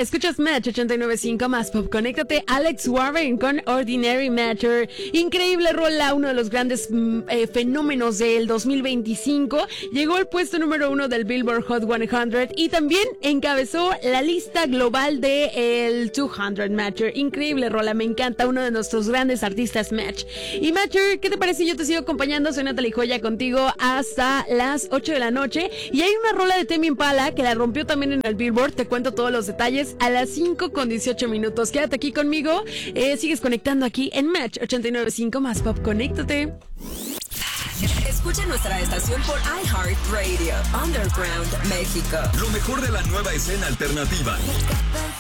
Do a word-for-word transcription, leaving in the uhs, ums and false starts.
Escuchas Match ochenta y nueve punto cinco más pop. Conéctate, Alex Warren con Ordinary Matter. Increíble rola, uno de los grandes mm, eh, fenómenos del dos mil veinticinco. Llegó al puesto número uno del Billboard Hot cien y también encabezó la lista global de el doscientos Matter. Increíble rola, me encanta, uno de nuestros grandes artistas Match. Y Matter, ¿qué te parece? Yo te sigo acompañando, soy Natalie Joya contigo hasta las ocho de la noche. Y hay una rola de Tame Impala que la rompió también en el Billboard. Te cuento todos los detalles a las cinco con dieciocho minutos. Quédate aquí conmigo. Eh, sigues conectando aquí en Match ochenta y nueve punto cinco más pop. Conéctate. Escucha nuestra estación por iHeartRadio. Underground México. Lo mejor de la nueva escena alternativa.